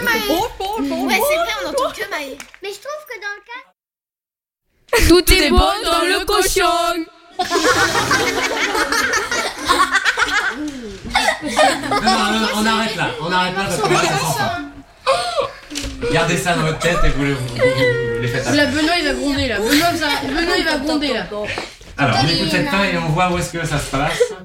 Maë. Ouais, c'est vrai, on n'entend que Maë. Mais je trouve que dans le cas... Tout est bon dans le cochon. Non, on arrête là parce que là ça sent pas. Gardez ça dans votre tête et vous les faites après. Là, Benoît il va gronder là. Benoît il va gronder là. Alors on écoute cette fin et on voit où est-ce que ça se passe.